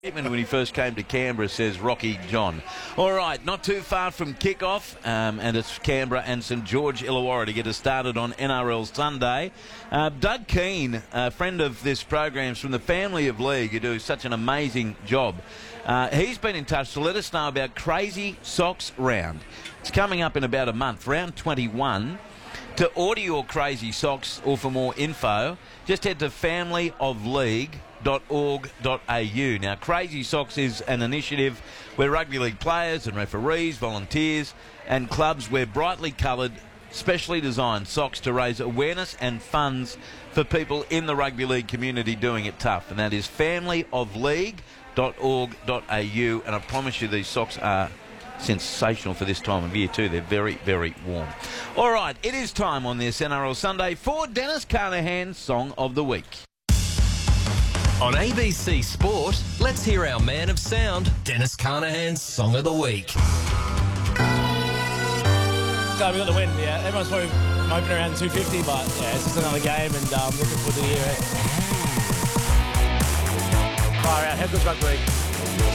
When he first came to Canberra, says Rocky John. All right, not too far from kick-off, and it's Canberra and St George Illawarra to get us started on NRL Sunday. Doug Keane, a friend of this program, from the family of League, who do such an amazing job. He's been in touch to let us know about Crazy Socks Round. It's coming up in about a month, round 21. To order your Crazy Socks or for more info, just head to familyofleague.org.au. Now, Crazy Socks is an initiative where rugby league players and referees, volunteers and clubs wear brightly coloured, specially designed socks to raise awareness and funds for people in the rugby league community doing it tough. And that is familyofleague.org.au. And I promise you these socks are sensational for this time of year too. They're very, very warm. All right, it is time on this NRL Sunday for Dennis Carnahan's Song of the Week. On ABC Sport, let's hear our man of sound, Dennis Carnahan's Song of the Week. So we got the win, yeah. Everyone's probably moping around 250, but yeah, it's just another game and looking forward to the year. Far out, how good's rugby league?